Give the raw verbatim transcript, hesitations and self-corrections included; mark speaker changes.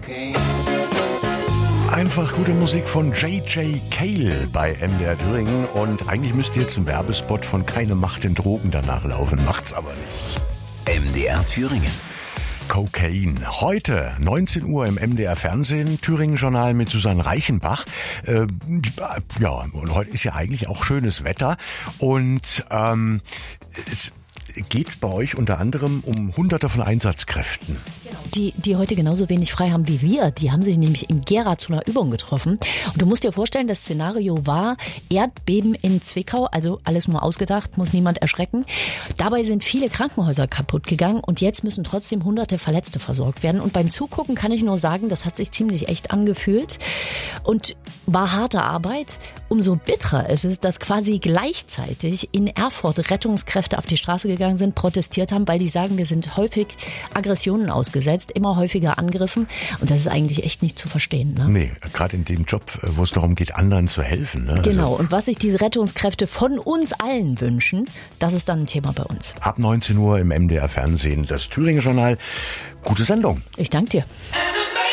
Speaker 1: Einfach gute Musik von J J Cale bei M D R Thüringen. Und eigentlich müsste jetzt ein Werbespot von Keine Macht in Drogen danach laufen. Macht's aber nicht.
Speaker 2: M D R Thüringen.
Speaker 1: Cocaine. Heute neunzehn Uhr im M D R Fernsehen, Thüringen-Journal mit Susanne Reichenbach. Äh, ja, und heute ist ja eigentlich auch schönes Wetter. Und ähm, es geht bei euch unter anderem um Hunderte von Einsatzkräften.
Speaker 3: Die, die heute genauso wenig frei haben wie wir. Die haben sich nämlich in Gera zu einer Übung getroffen. Und du musst dir vorstellen, das Szenario war Erdbeben in Zwickau, also alles nur ausgedacht, muss niemand erschrecken. Dabei sind viele Krankenhäuser kaputt gegangen und jetzt müssen trotzdem hunderte Verletzte versorgt werden. Und beim Zugucken kann ich nur sagen, das hat sich ziemlich echt angefühlt und war harte Arbeit. Umso bitterer ist es, dass quasi gleichzeitig in Erfurt Rettungskräfte auf die Straße gegangen sind, protestiert haben, weil die sagen, wir sind häufig Aggressionen ausgesetzt, immer häufiger Angriffen. Und das ist eigentlich echt nicht zu verstehen. Ne?
Speaker 1: Nee, gerade in dem Job, wo es darum geht, anderen zu helfen. Ne?
Speaker 3: Genau,
Speaker 1: also,
Speaker 3: und was sich diese Rettungskräfte von uns allen wünschen, das ist dann ein Thema bei uns.
Speaker 1: Ab neunzehn Uhr im M D R Fernsehen, das Thüringen-Journal. Gute Sendung.
Speaker 3: Ich danke dir.